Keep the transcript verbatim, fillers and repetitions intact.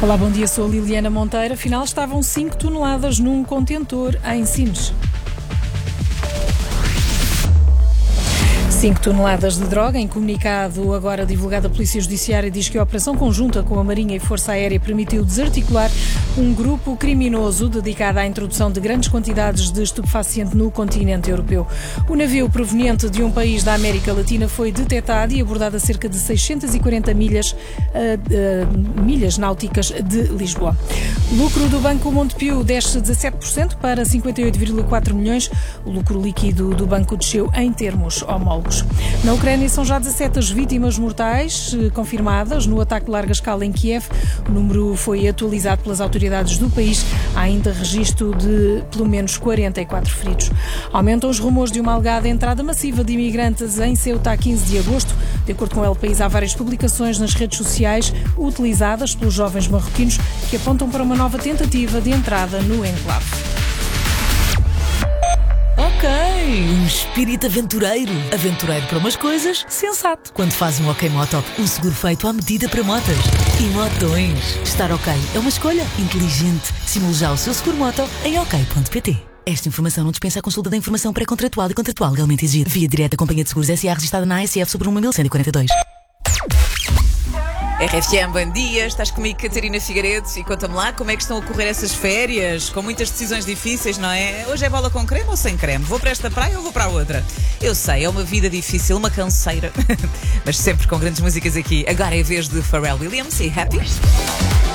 Olá, bom dia, sou a Liliana Monteiro. Afinal, estavam cinco toneladas num contentor em Sines. cinco toneladas de droga. Em comunicado agora divulgado, a Polícia Judiciária diz que a operação conjunta com a Marinha e Força Aérea permitiu desarticular um grupo criminoso dedicado à introdução de grandes quantidades de estupefaciente no continente europeu. O navio proveniente de um país da América Latina foi detectado e abordado a cerca de seiscentas e quarenta milhas, uh, uh, milhas náuticas de Lisboa. O lucro do Banco Montepio desce dezassete por cento para cinquenta e oito vírgula quatro milhões. O lucro líquido do banco desceu em termos homólogos. Na Ucrânia são já dezassete as vítimas mortais confirmadas no ataque de larga escala em Kiev. O número foi atualizado pelas autoridades do país. Há ainda registro de pelo menos quarenta e quatro feridos. Aumentam os rumores de uma alegada entrada massiva de imigrantes em Ceuta a quinze de agosto. De acordo com o El País, há várias publicações nas redes sociais utilizadas pelos jovens marroquinos que apontam para uma nova tentativa de entrada no enclave. Ok, um espírito aventureiro. Aventureiro para umas coisas, sensato. Quando faz um OK Motop, um seguro feito à medida para motas e motões. Estar ok é uma escolha inteligente. Simule já o seu seguro moto em ok ponto pt. Esta informação não dispensa a consulta da informação pré-contratual e contratual legalmente exigida. Via direta, Companhia de Seguros S A registrada na A S F sobre um mil cento e quarenta e dois. R F M, bom dia, estás comigo, Catarina Figueiredo, e conta-me lá como é que estão a correr essas férias, com muitas decisões difíceis, não é? Hoje é bola com creme ou sem creme? Vou para esta praia ou vou para a outra? Eu sei, é uma vida difícil, uma canseira, mas sempre com grandes músicas aqui. Agora é a vez de Pharrell Williams e Happy.